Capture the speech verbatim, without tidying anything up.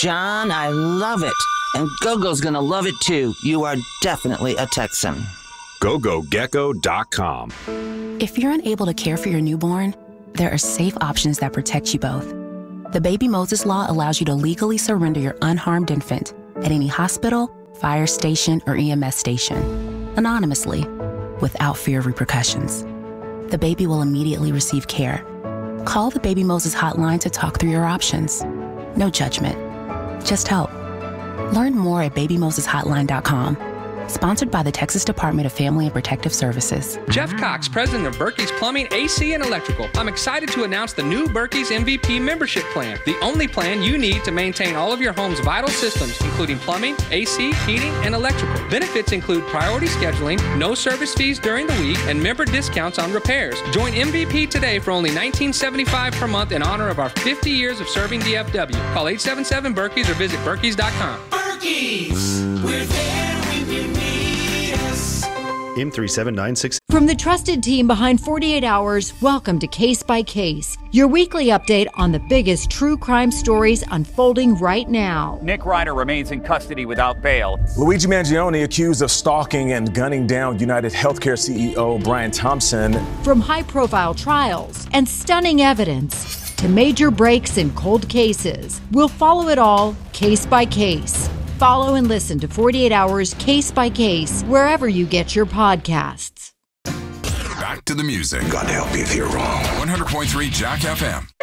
John. I love it. And Gogo's gonna love it too. You are definitely a Texan. go go gecko dot com. If you're unable to care for your newborn, there are safe options that protect you both. The Baby Moses Law allows you to legally surrender your unharmed infant at any hospital, fire station, or E M S station, anonymously, without fear of repercussions. The baby will immediately receive care. Call the Baby Moses hotline to talk through your options. No judgment, just help. Learn more at baby moses hotline dot com. Sponsored by the Texas Department of Family and Protective Services. Jeff Cox, president of Berkey's Plumbing, A C, and Electrical. I'm excited to announce the new Berkey's M V P membership plan, the only plan you need to maintain all of your home's vital systems, including plumbing, A C, heating, and electrical. Benefits include priority scheduling, no service fees during the week, and member discounts on repairs. Join M V P today for only nineteen seventy-five per month in honor of our fifty years of serving D F W. Call eight seven seven Berkeys or visit Berkeys dot com. Berkey's, we're there when you need us. M three seven nine six. From the trusted team behind forty-eight hours, welcome to Case by Case, your weekly update on the biggest true crime stories unfolding right now. Nick Reiner remains in custody without bail. Luigi Mangione accused of stalking and gunning down United Healthcare C E O Brian Thompson. From high-profile trials and stunning evidence to major breaks in cold cases, we'll follow it all case by case. Follow and listen to forty-eight hours Case by Case wherever you get your podcasts. Back to the music. God help you if you're wrong. one hundred point three Jack F M.